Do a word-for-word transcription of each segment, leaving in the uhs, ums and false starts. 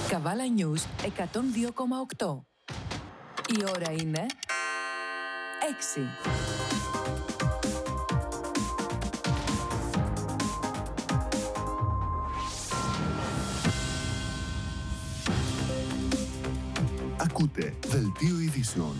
Καβάλα News εκατόν δύο κόμμα οκτώ. Η ώρα είναι έξι. Ακούτε Δελτίο Ειδήσεων.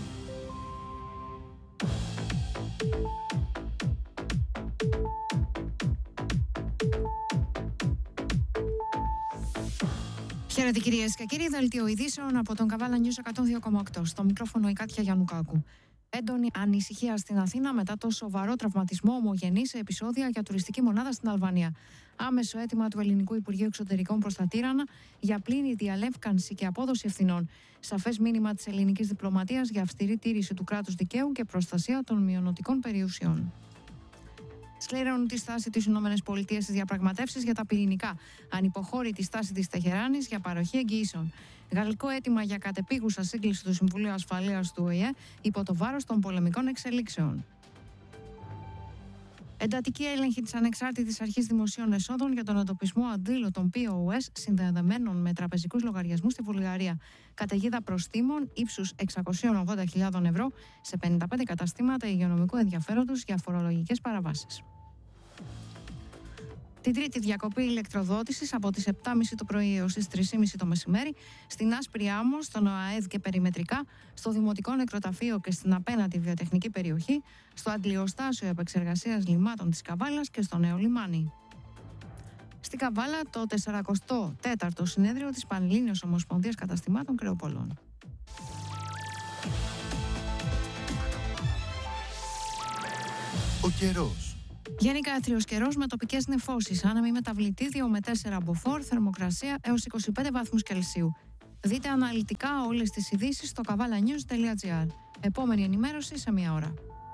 Χαίρετε κυρίες και κύριοι, Δελτίο Ειδήσεων από τον Καβάλα News εκατόν δύο κόμμα οκτώ. Στο μικρόφωνο η Κάτια Γιαννουκάκου. Έντονη ανησυχία στην Αθήνα μετά το σοβαρό τραυματισμό ομογενή σε επεισόδια για τουριστική μονάδα στην Αλβανία. Άμεσο αίτημα του Ελληνικού Υπουργείου Εξωτερικών προς τα Τύρανα για πλήρη διαλεύκανση και απόδοση ευθυνών. Σαφές μήνυμα της ελληνικής διπλωματίας για αυστηρή τήρηση του κράτους δικαίου και προστασία των μειονοτικών περιουσιών. Σκληρώνουν τη στάση της ΗΠΑ στις διαπραγματεύσεις για τα πυρηνικά. Ανυποχώρει τη στάση της Τεχεράνης για παροχή εγγυήσεων. Γαλλικό αίτημα για κατεπίγουσα σύγκληση του Συμβουλίου Ασφαλείας του Ο Η Ε υπό το βάρος των πολεμικών εξελίξεων. Εντατική έλεγχη της Ανεξάρτητης Αρχής Δημοσίων Εσόδων για τον εντοπισμό αντίλωτων πι ο ες συνδεδεμένων με τραπεζικούς λογαριασμούς στη Βουλγαρία. Καταιγίδα προστίμων ύψους εξακόσιες ογδόντα χιλιάδες ευρώ σε πενήντα πέντε καταστήματα υγειονομικού ενδιαφέροντος για φορολογικές παραβάσεις. Την Τρίτη, διακοπή ηλεκτροδότησης από τις επτά και μισή το πρωί έως τις τρεις και μισή το μεσημέρι στην Άσπρη Άμμο, στον ΟΑΕΔ και περιμετρικά, στο Δημοτικό Νεκροταφείο και στην απέναντι βιοτεχνική περιοχή, στο Αντλιοστάσιο Επεξεργασίας Λιμάτων της Καβάλας και στο Νέο Λιμάνι. Στην Καβάλα, το σαράντα τέταρτο συνέδριο της Πανελλήνιας Ομοσπονδίας Καταστημάτων Κρεοπολών. Ο καιρός. Γενικά άθριος καιρός με τοπικές νεφώσεις, άνεμη μεταβλητή δύο με τέσσερα μποφόρ, θερμοκρασία έως είκοσι πέντε βαθμούς Κελσίου. Δείτε αναλυτικά όλες τις ειδήσεις στο καβάλα-news τελεία τζι άρ. Επόμενη ενημέρωση σε μία ώρα.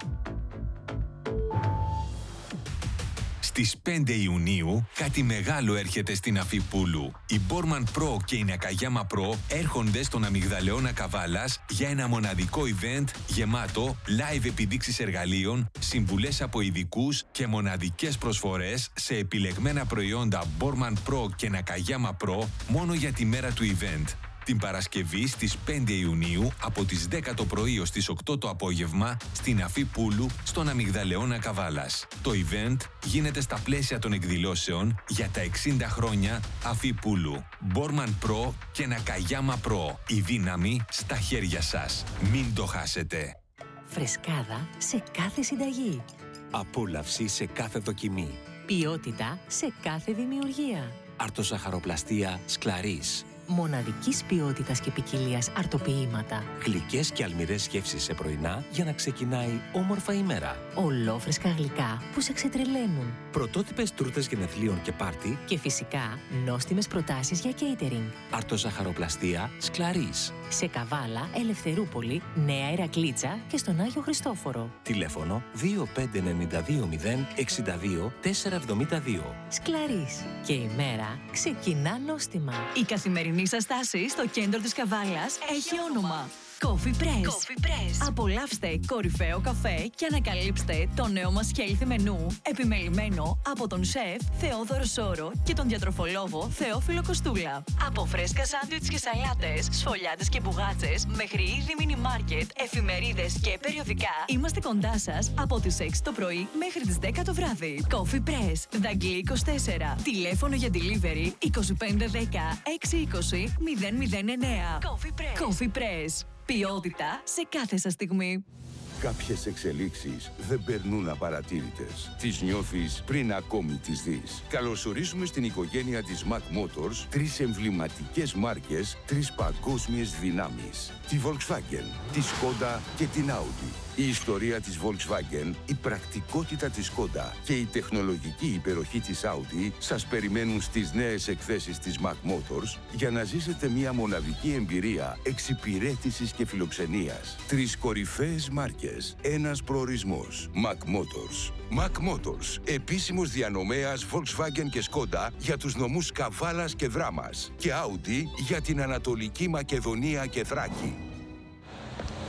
Στις πέντε Ιουνίου κάτι μεγάλο έρχεται στην Αφίπουλου. Η Borman Pro και η Nakayama Pro έρχονται στον Αμυγδαλεώνα Καβάλας για ένα μοναδικό event γεμάτο live επιδείξεις εργαλείων, συμβουλές από ειδικούς και μοναδικές προσφορές σε επιλεγμένα προϊόντα Borman Pro και Nakayama Pro μόνο για τη μέρα του event. Την Παρασκευή στις πέντε Ιουνίου από τις δέκα το πρωί ως τις οκτώ το απόγευμα στην Αφίπουλου στον Αμυγδαλεώνα Καβάλας. Το event γίνεται στα πλαίσια των εκδηλώσεων για τα εξήντα χρόνια Αφίπουλου. Borman Pro και Nakayama Pro. Η δύναμη στα χέρια σας. Μην το χάσετε. Φρεσκάδα σε κάθε συνταγή. Απόλαυση σε κάθε δοκιμή. Ποιότητα σε κάθε δημιουργία. Αρτοσαχαροπλαστία Σκλαρίς. Μοναδικής ποιότητας και ποικιλίας αρτοποιήματα. Γλυκές και αλμυρές γεύσεις σε πρωινά για να ξεκινάει όμορφα η μέρα. Ολόφρεσκα γλυκά που σε ξετρελαίνουν. Πρωτότυπες τούρτες γενεθλίων και πάρτι. Και φυσικά νόστιμες προτάσεις για catering. Αρτοσαχαροπλαστία Σκλαρίς. Σε Καβάλα, Ελευθερούπολη, Νέα Ηρακλήτσα και στον Άγιο Χριστόφορο. Τηλέφωνο δύο πέντε εννιά δύο μηδέν εξήντα δύο τετρακόσια εβδομήντα δύο. Σκλαρίς. Και η μέρα ξεκινά νόστιμα. Η καθημερινή σας στάση στο κέντρο της Καβάλας έχει όνομα. Coffee Press. Coffee Press. Απολαύστε κορυφαίο καφέ και ανακαλύψτε το νέο μας healthy μενού, επιμελημένο από τον σεφ Θεόδωρο Σόρο και τον διατροφολόγο Θεόφιλο Κοστούλα. Από φρέσκα σάντουιτς και σαλάτες, σφολιάτες και μπουγάτσες, μέχρι είδη μίνι μάρκετ, εφημερίδες και περιοδικά, είμαστε κοντά σας από τις έξι το πρωί μέχρι τις δέκα το βράδυ. Coffee Press. Δαγκλή είκοσι τέσσερα. Τηλέφωνο για delivery είκοσι πέντε δέκα έξι είκοσι μηδέν μηδέν εννέα. Coffee Press. Coffee Press. Ποιότητα σε κάθε σας στιγμή. Κάποιες εξελίξεις δεν περνούν απαρατήρητες. Τις νιώθεις πριν ακόμη τις δεις. Καλωσορίζουμε στην οικογένεια της Mac Motors τρεις εμβληματικές μάρκες, τρεις παγκόσμιες δυνάμεις. Τη Volkswagen, τη Skoda και την Audi. Η ιστορία της Volkswagen, η πρακτικότητα της Skoda και η τεχνολογική υπεροχή της Audi σας περιμένουν στις νέες εκθέσεις της Mac Motors για να ζήσετε μια μοναδική εμπειρία εξυπηρέτησης και φιλοξενίας. Τρεις κορυφαίες μάρκες, ένας προορισμός. Mac Motors. Mac Motors, επίσημος διανομέας Volkswagen και Skoda για τους νομούς Καβάλας και Δράμας και Audi για την Ανατολική Μακεδονία και Θράκη.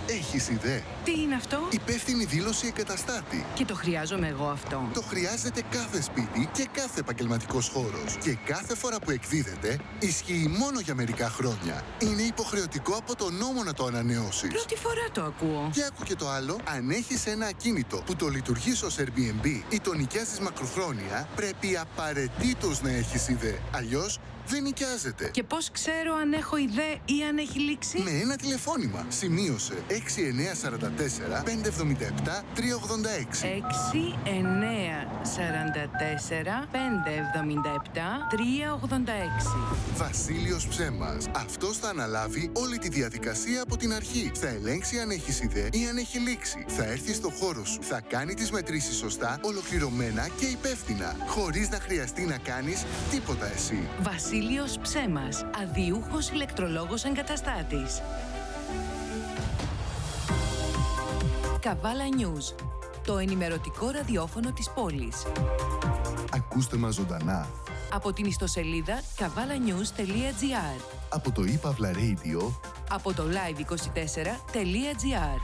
Έχεις ιδέα? Τι είναι αυτό? Υπεύθυνη δήλωση εγκαταστάτη. Και το χρειάζομαι εγώ αυτό. Το χρειάζεται κάθε σπίτι και κάθε επαγγελματικός χώρος. Και κάθε φορά που εκδίδεται, ισχύει μόνο για μερικά χρόνια. Είναι υποχρεωτικό από τον νόμο να το ανανεώσεις. Πρώτη φορά το ακούω. Και άκου και το άλλο, αν έχεις ένα ακίνητο που το λειτουργείς ως Airbnb ή το νοικιάζεις μακροχρόνια, πρέπει απαραίτητος να έχεις ιδέα. Αλλιώς δεν νοικιάζεται. Και πώς ξέρω αν έχω ιδέα ή αν έχει λήξει? Με ένα τηλεφώνημα. Σημείωσε έξι εννιά τέσσερα τέσσερα πέντε επτά επτά τρία ογδόντα έξι. έξι εννιά τέσσερα τέσσερα πέντε επτά επτά τρία ογδόντα έξι. Βασίλειος Ψέμας. Αυτός θα αναλάβει όλη τη διαδικασία από την αρχή. Θα ελέγξει αν έχεις ιδέα ή αν έχει λήξει. Θα έρθει στο χώρο σου. Θα κάνει τις μετρήσεις σωστά, ολοκληρωμένα και υπεύθυνα. Χωρίς να χρειαστεί να κάνεις τίποτα εσύ. Βασίλειος Ψέμας, αδιούχος ηλεκτρολόγος εγκαταστάτης. Καβάλα News, το ενημερωτικό ραδιόφωνο της πόλης. Ακούστε μας ζωντανά Από την ιστοσελίδα καβάλα νιούς τελεία τζι άρ, από το ePavla Radio, από το λάιβ είκοσι τέσσερα τελεία τζι άρ.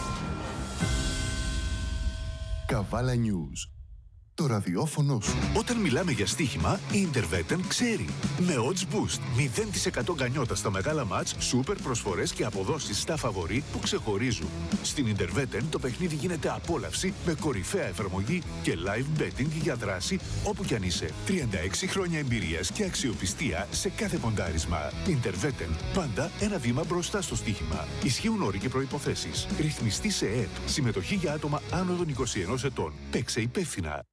Καβάλα News. Το ραδιόφωνο σου. Όταν μιλάμε για στοίχημα, η Intervetten ξέρει. Με odds boost, μηδέν τοις εκατό γκανιότα στα μεγάλα μάτς, σούπερ προσφορές και αποδόσεις στα φαβορί που ξεχωρίζουν. Στην Intervetten το παιχνίδι γίνεται απόλαυση με κορυφαία εφαρμογή και live betting για δράση όπου κι αν είσαι. τριάντα έξι χρόνια εμπειρίας και αξιοπιστία σε κάθε ποντάρισμα. Intervetten, πάντα ένα βήμα μπροστά στο στοίχημα. Ισχύουν όροι και προϋποθέσεις. Ρυθμιστή σε ΕΕΠ. Συμμετοχή για άτομα άνω των είκοσι ενός ετών. Παίξε υπεύθυνα.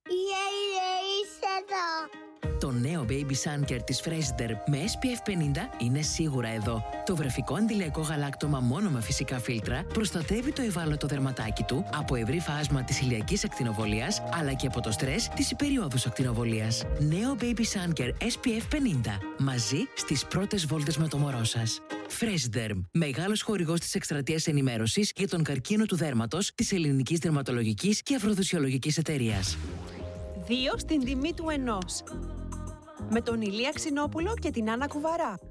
Το νέο Baby Sun Care της Fresider με ες πι εφ πενήντα είναι σίγουρα εδώ. Το βρεφικό αντιλιακό γαλάκτωμα μόνο με φυσικά φίλτρα προστατεύει το ευάλωτο δερματάκι του από ευρύ φάσμα της ηλιακής ακτινοβολίας αλλά και από το στρες της υπεριόδους ακτινοβολίας. Νέο Baby Sun Care ες πι εφ πενήντα. Μαζί στις πρώτες βόλτες με το μωρό σας. Fresider, μεγάλος χορηγός της εκστρατείας ενημέρωσης για τον καρκίνο του δέρματος της Ελληνικής Δερματολογικής και Αφροδοσιολογικής Εταιρείας. Δύο στην τιμή του ενός. Με τον Ηλία Ξινόπουλο και την Άννα Κουβαρά.